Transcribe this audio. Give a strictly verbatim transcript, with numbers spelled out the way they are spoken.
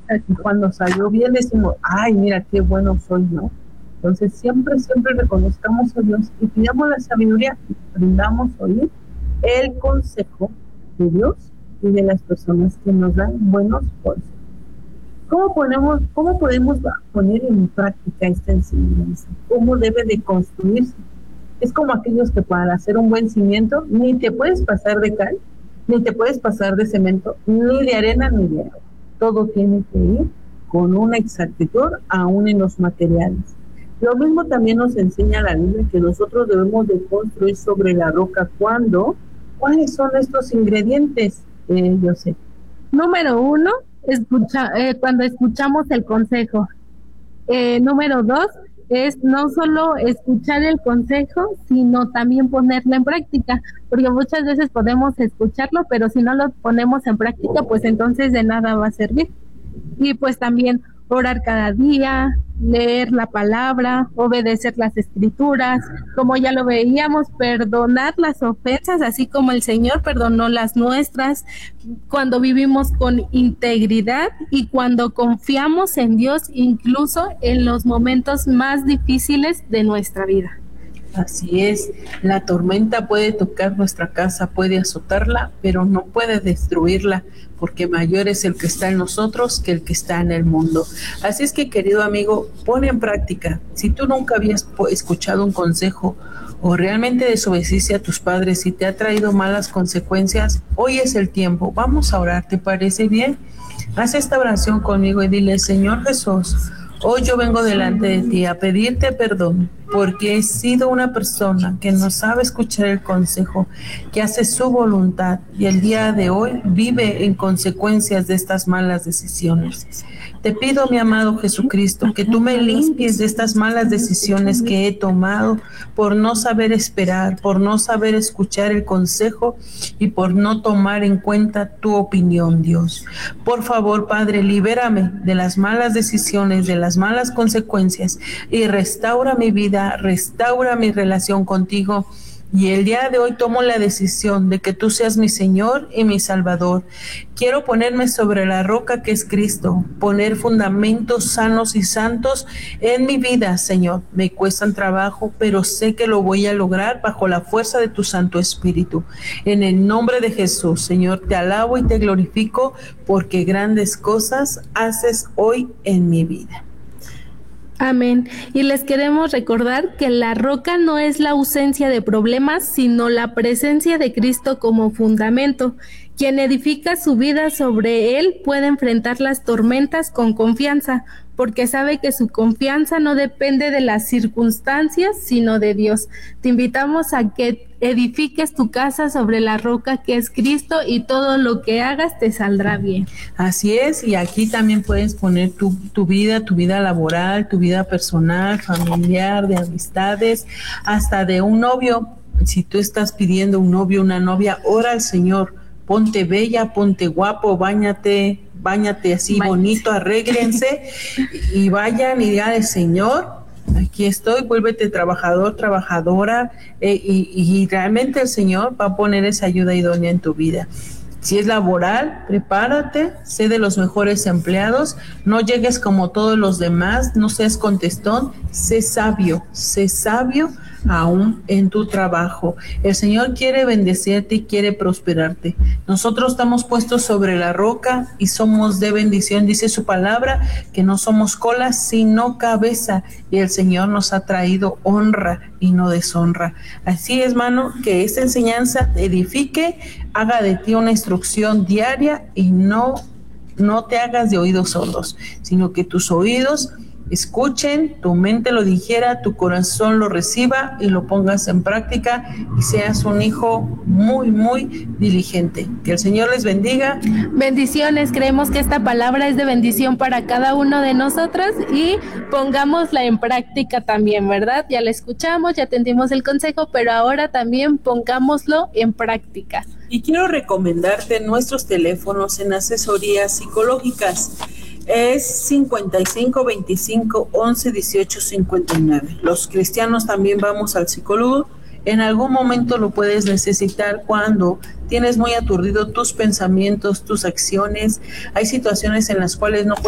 Y cuando salió bien decimos, ay, mira qué bueno soy, ¿no? Entonces siempre, siempre reconozcamos a Dios y pidamos la sabiduría y aprendamos a oír el consejo de Dios y de las personas que nos dan buenos consejos. ¿Cómo podemos, cómo podemos poner en práctica esta enseñanza? ¿Cómo debe de construirse? Es como aquellos que para hacer un buen cimiento ni te puedes pasar de cal, ni te puedes pasar de cemento, ni de arena, ni de agua. Todo tiene que ir con una exactitud aún en los materiales. Lo mismo también nos enseña la Biblia, que nosotros debemos de construir sobre la roca. ¿Cuándo? ¿Cuáles son estos ingredientes? Eh, yo sé. Número uno, escucha, eh, cuando escuchamos el consejo. Eh, número dos, es no solo escuchar el consejo, sino también ponerlo en práctica, porque muchas veces podemos escucharlo, pero si no lo ponemos en práctica, pues entonces de nada va a servir. Y pues también orar cada día, leer la palabra, obedecer las escrituras, como ya lo veíamos, perdonar las ofensas, así como el Señor perdonó las nuestras, cuando vivimos con integridad y cuando confiamos en Dios, incluso en los momentos más difíciles de nuestra vida. Así es, la tormenta puede tocar nuestra casa, puede azotarla, pero no puede destruirla, porque mayor es el que está en nosotros que el que está en el mundo. Así es que, querido amigo, pon en práctica. Si tú nunca habías escuchado un consejo o realmente desobedeciste a tus padres y te ha traído malas consecuencias, hoy es el tiempo. Vamos a orar, ¿te parece bien? Haz esta oración conmigo y dile: Señor Jesús, hoy yo vengo delante de ti a pedirte perdón porque he sido una persona que no sabe escuchar el consejo, que hace su voluntad y el día de hoy vive en consecuencias de estas malas decisiones. Te pido, mi amado Jesucristo, que tú me limpies de estas malas decisiones que he tomado por no saber esperar, por no saber escuchar el consejo y por no tomar en cuenta tu opinión, Dios. Por favor, Padre, libérame de las malas decisiones, de las malas consecuencias y restaura mi vida, restaura mi relación contigo. Y el día de hoy tomo la decisión de que tú seas mi Señor y mi Salvador. Quiero ponerme sobre la roca que es Cristo, poner fundamentos sanos y santos en mi vida, Señor. Me cuestan trabajo, pero sé que lo voy a lograr bajo la fuerza de tu Santo Espíritu. En el nombre de Jesús, Señor, te alabo y te glorifico porque grandes cosas haces hoy en mi vida. Amén. Y les queremos recordar que la roca no es la ausencia de problemas, sino la presencia de Cristo como fundamento. Quien edifica su vida sobre él puede enfrentar las tormentas con confianza, porque sabe que su confianza no depende de las circunstancias, sino de Dios. Te invitamos a que edifiques tu casa sobre la roca que es Cristo y todo lo que hagas te saldrá bien. Así es, y aquí también puedes poner tu, tu vida, tu vida laboral, tu vida personal, familiar, de amistades, hasta de un novio. Si tú estás pidiendo un novio, una novia, ora al Señor. Ponte bella, ponte guapo, báñate, báñate así Báñate. bonito, arréglense y vayan y digan: Señor, aquí estoy, vuélvete trabajador, trabajadora, eh, y, y realmente el Señor va a poner esa ayuda idónea en tu vida. Si es laboral, prepárate, sé de los mejores empleados, no llegues como todos los demás, no seas contestón, sé sabio, sé sabio aún en tu trabajo. El Señor quiere bendecirte y quiere prosperarte. Nosotros estamos puestos sobre la roca y somos de bendición. Dice su palabra que no somos cola sino cabeza, y el Señor nos ha traído honra y no deshonra. Así es, hermano, que esta enseñanza te edifique, haga de ti una instrucción diaria y no, no te hagas de oídos sordos, sino que tus oídos escuchen, tu mente lo dijera, tu corazón lo reciba y lo pongas en práctica y seas un hijo muy, muy diligente. Que el Señor les bendiga. Bendiciones, creemos que esta palabra es de bendición para cada uno de nosotros y pongámosla en práctica también, ¿verdad? Ya la escuchamos, ya atendimos el consejo, pero ahora también pongámoslo en práctica. Y quiero recomendarte nuestros teléfonos en asesorías psicológicas. Es cincuenta y cinco, veinticinco, once, dieciocho, cincuenta y nueve. Los cristianos también vamos al psicólogo. En algún momento lo puedes necesitar cuando tienes muy aturdido tus pensamientos, tus acciones. Hay situaciones en las cuales no